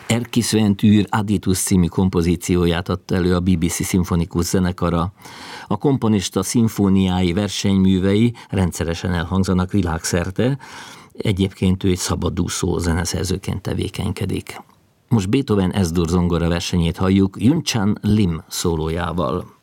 Erkis-Ventűr Aditus című kompozícióját adta elő a BBC szimfonikus zenekara. A komponista szimfóniái, versenyművei rendszeresen elhangzanak világszerte, egyébként ő egy szabadúszó zeneszerzőként tevékenykedik. Most Beethoven S-dur zongora versenyét halljuk Yun-Chan Lim szólójával.